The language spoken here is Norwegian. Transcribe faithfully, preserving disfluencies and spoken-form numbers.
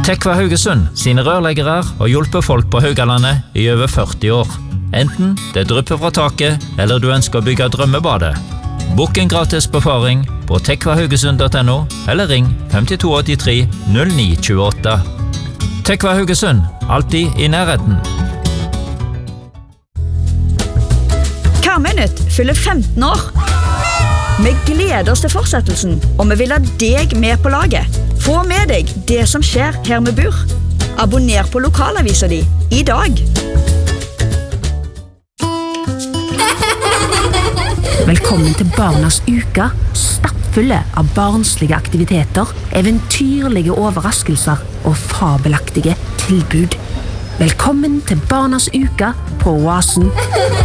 Tekva Haugesund sine rørleggere har hjulpet folk på Haugalandet i over førti år. Enten det drypper fra taket, eller du ønsker å bygge drømmebadet. Bokk en gratis befaring på tekvahaugesund punktum no, eller ring fem to åtte tre null ni to åtte. Tekva Haugesund, alltid i nærheten. Karmøynytt fyller femten år. Vi gleder oss til fortsettelsen, og vi vil ha deg med på laget. Få med deg det som skjer her vi bor. Abonner på lokalavisa di i dag. Velkommen til Barnas uke, stappfulle av barnslige aktiviteter, eventyrlige overraskelser og fabelaktige tilbud. Velkommen til Barnas uke på Oasen.